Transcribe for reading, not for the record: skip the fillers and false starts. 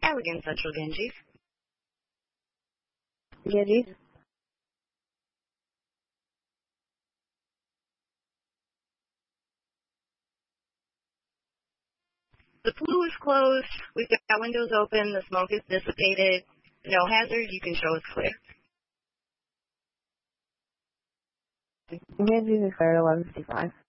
Elegant Central Ganges. Ganges. The pool is closed. We've got windows open. The smoke is dissipated. No hazard. You can show us clear. Ganges is clear at 11:55.